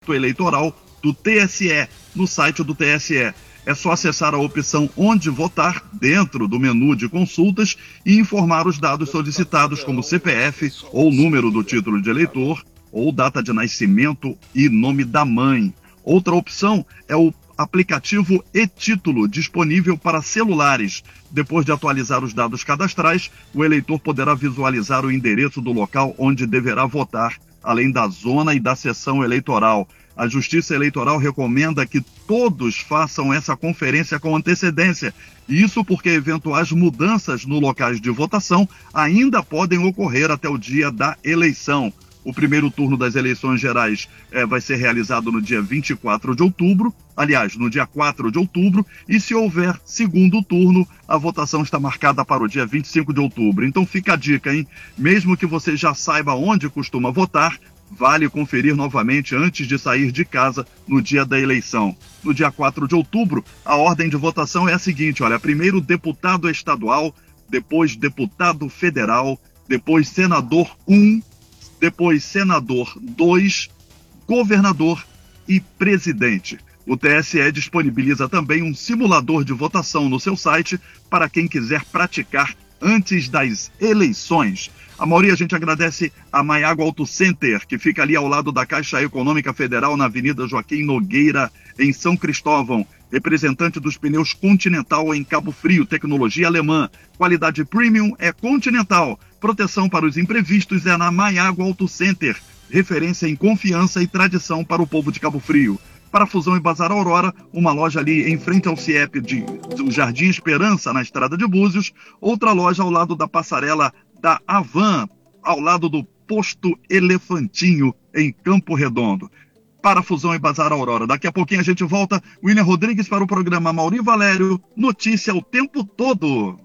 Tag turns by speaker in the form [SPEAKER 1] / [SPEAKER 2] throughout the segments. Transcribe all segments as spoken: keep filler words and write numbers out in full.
[SPEAKER 1] eleitoral do T S E, no site do T S E. É só acessar a opção Onde Votar, dentro do menu de consultas, e informar os dados solicitados, como C P F, ou número do título de eleitor, ou data de nascimento e nome da mãe. Outra opção é o aplicativo e-Título, disponível para celulares. Depois de atualizar os dados cadastrais, o eleitor poderá visualizar o endereço do local onde deverá votar, além da zona e da sessão eleitoral. A Justiça Eleitoral recomenda que todos façam essa conferência com antecedência. Isso porque eventuais mudanças no locais de votação ainda podem ocorrer até o dia da eleição. O primeiro turno das eleições gerais eh, vai ser realizado no dia vinte e quatro de outubro, aliás, no dia quatro de outubro, e se houver segundo turno, a votação está marcada para o dia vinte e cinco de outubro. Então fica a dica, hein? Mesmo que você já saiba onde costuma votar, vale conferir novamente antes de sair de casa no dia da eleição. No dia quatro de outubro, a ordem de votação é a seguinte, olha, primeiro deputado estadual, depois deputado federal, depois senador um, depois senador dois, governador e presidente. O T S E disponibiliza também um simulador de votação no seu site para quem quiser praticar antes das eleições. A maioria a gente agradece a Maiago Auto Center, que fica ali ao lado da Caixa Econômica Federal, na Avenida Joaquim Nogueira, em São Cristóvão. Representante dos pneus Continental em Cabo Frio, tecnologia alemã. Qualidade premium é Continental. Proteção para os imprevistos é na Maiago Auto Center. Referência em confiança e tradição para o povo de Cabo Frio. Parafusão e Bazar Aurora, uma loja ali em frente ao CIEP de, do Jardim Esperança, na Estrada de Búzios. Outra loja ao lado da passarela da Avan, ao lado do Posto Elefantinho, em Campo Redondo. Parafusão e Bazar Aurora. Daqui a pouquinho a gente volta. William Rodrigues para o programa Mauri Valério. Notícia o tempo todo.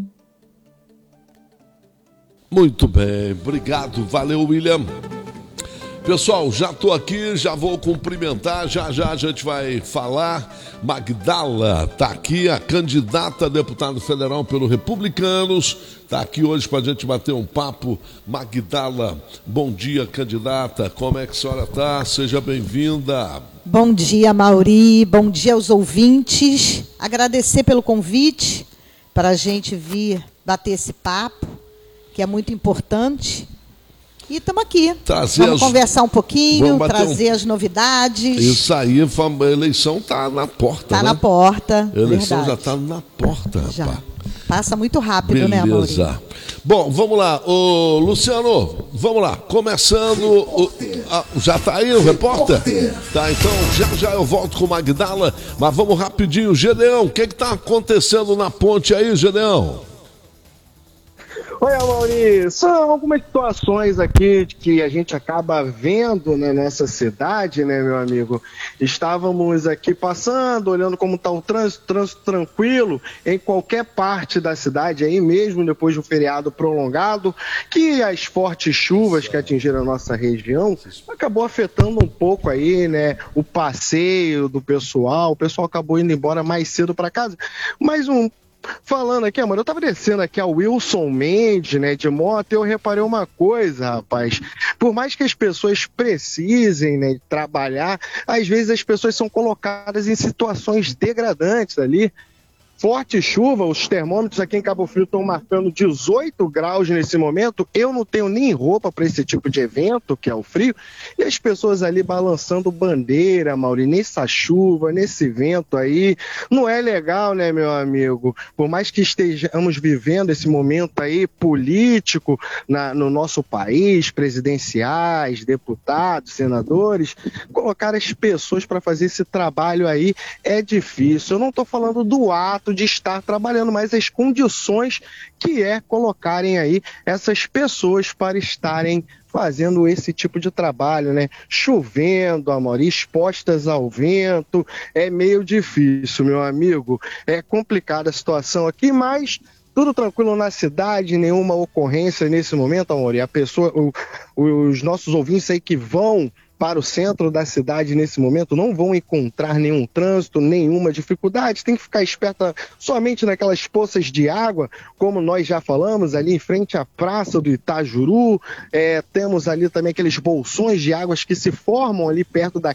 [SPEAKER 2] Muito bem, obrigado. Valeu, William. Pessoal, já estou aqui, já vou cumprimentar, já já a gente vai falar. Magdala está aqui, a candidata a deputada federal pelo Republicanos, está aqui hoje para a gente bater um papo. Magdala, bom dia, candidata, como é que a senhora está? Seja bem-vinda.
[SPEAKER 3] Bom dia, Mauri, bom dia aos ouvintes. Agradecer pelo convite para a gente vir bater esse papo, que é muito importante. E estamos aqui. Trazer vamos as... conversar um pouquinho, trazer um... as novidades.
[SPEAKER 2] Isso aí, a eleição está na porta. Está
[SPEAKER 3] né? na porta.
[SPEAKER 2] A eleição
[SPEAKER 3] verdade.
[SPEAKER 2] já está na porta,
[SPEAKER 3] já.
[SPEAKER 2] rapaz.
[SPEAKER 3] Passa muito rápido,
[SPEAKER 2] Beleza.
[SPEAKER 3] né, Maurício?
[SPEAKER 2] Bom, vamos lá. Ô, Luciano, vamos lá. Começando. O... Ah, já está aí o repórter? Tá, então já já eu volto com o Magdala. Mas vamos rapidinho. Gedeão, o que está acontecendo na ponte aí, Gedeão?
[SPEAKER 4] Oi, Maurício, são algumas situações aqui que a gente acaba vendo na nossa cidade, né, meu amigo? Estávamos aqui passando, olhando como está o trânsito, trânsito tranquilo em qualquer parte da cidade, aí mesmo depois de um feriado prolongado, que as fortes chuvas que atingiram a nossa região acabou afetando um pouco aí, né, o passeio do pessoal, o pessoal acabou indo embora mais cedo para casa, mas um Falando aqui, mano, eu tava descendo aqui a Wilson Mendes, né, de moto, e eu reparei uma coisa, rapaz. Por mais que as pessoas precisem, né, trabalhar, às vezes as pessoas são colocadas em situações degradantes ali. Forte chuva, os termômetros aqui em Cabo Frio estão marcando dezoito graus nesse momento. Eu não tenho nem roupa para esse tipo de evento, que é o frio. E as pessoas ali balançando bandeira, Mauri, nessa chuva, nesse vento aí. Não é legal, né, meu amigo? Por mais que estejamos vivendo esse momento aí político na, no nosso país, presidenciais, deputados, senadores, colocar as pessoas para fazer esse trabalho aí é difícil. Eu não estou falando do ato de estar trabalhando, mas as condições que é colocarem aí essas pessoas para estarem fazendo esse tipo de trabalho, né? Chovendo, amor, expostas ao vento, é meio difícil, meu amigo. É complicada a situação aqui, mas tudo tranquilo na cidade, nenhuma ocorrência nesse momento, amor. E a pessoa, o, os nossos ouvintes aí que vão para o centro da cidade nesse momento não vão encontrar nenhum trânsito, nenhuma dificuldade. Tem que ficar esperta somente naquelas poças de água, como nós já falamos, ali em frente à Praça do Itajuru. É, temos ali também aqueles bolsões de águas que se formam ali perto da